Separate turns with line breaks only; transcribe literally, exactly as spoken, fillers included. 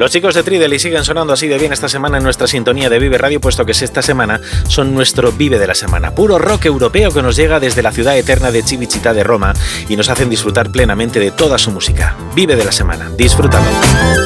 Los chicos de Tridel y siguen sonando así de bien esta semana en nuestra sintonía de Vive Radio, puesto que esta semana son nuestro Vive de la Semana. Puro rock europeo que nos llega desde la ciudad eterna de Civicità de Roma y nos hacen disfrutar plenamente de toda su música. Vive de la Semana. Disfrútalo.